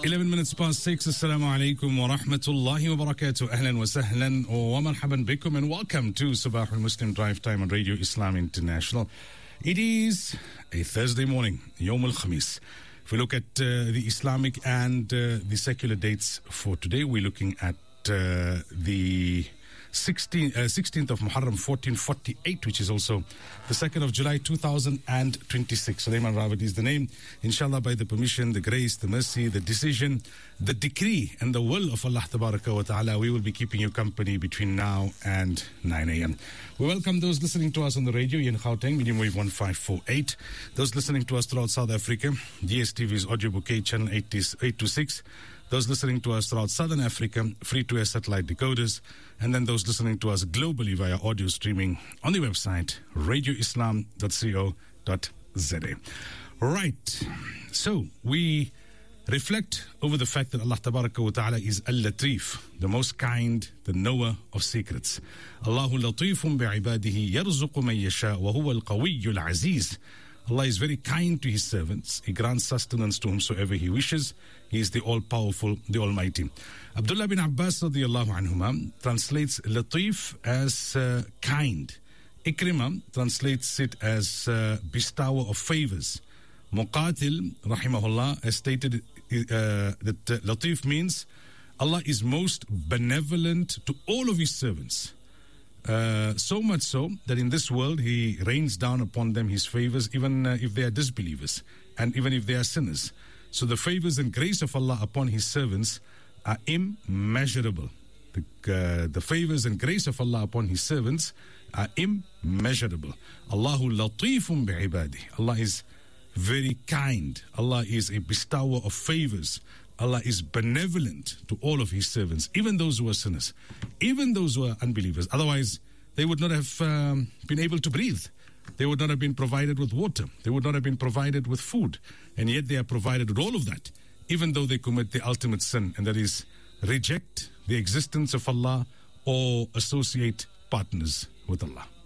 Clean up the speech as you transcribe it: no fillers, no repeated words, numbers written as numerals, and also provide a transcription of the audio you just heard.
11 minutes past 6. Assalamu alaikum wa rahmatullahi wa barakatuh. Ahlan wa sahlan wa marhaban bikum and welcome to Sabah al-Muslim Drive Time on Radio Islam International. It is a Thursday morning, Yawm al-Khamis. If we look at the Islamic and the secular dates for today, we're looking at the 16th of Muharram 1448, which is also the 2nd of July 2026. Sulaiman Rawat is the name. Inshallah, by the permission, the grace, the mercy, the decision, the decree and the will of Allah Tabaraka wa Ta'ala, we will be keeping you company between now and 9 a.m. We welcome those listening to us on the radio in Gauteng, medium wave 1548. Those listening to us throughout South Africa, DSTV's audio bouquet channel 826. Those listening to us throughout Southern Africa, free-to-air satellite decoders, and then those listening to us globally via audio streaming on the website radioislam.co.za. Right. So we reflect over the fact that Allah Tabaraka wa Ta'ala is Al-Latif, the most kind, the knower of secrets. Allahu latifun bi'ibadihi yarzuqu man yasha wa huwa al-qawiyyul aziz. Allah is very kind to His servants. He grants sustenance to whomsoever He wishes. He is the all-powerful, the Almighty. Abdullah bin Abbas radiallahu anhuma translates Latif as kind. Ikrimah translates it as bestower of favors. Muqatil, rahimahullah, has stated that Latif means Allah is most benevolent to all of His servants. So much so that in this world He rains down upon them His favors, even if they are disbelievers and even if they are sinners. So the favors and grace of Allah upon His servants are immeasurable. The favors and grace of Allah upon His servants are immeasurable. Allahu latifun bi'ibadi. Allah is very kind. Allah is a bestower of favors. Allah is benevolent to all of His servants, even those who are sinners, even those who are unbelievers. Otherwise, they would not have been able to breathe. They would not have been provided with water. They would not have been provided with food. And yet they are provided with all of that, even though they commit the ultimate sin, and that is reject the existence of Allah or associate partners with Allah.